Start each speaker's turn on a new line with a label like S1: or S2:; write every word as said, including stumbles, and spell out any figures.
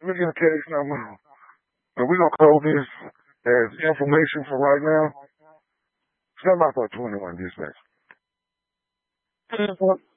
S1: Let me get a case number. And we're going to close this as information for right now. Stand by for twenty-one dispatch.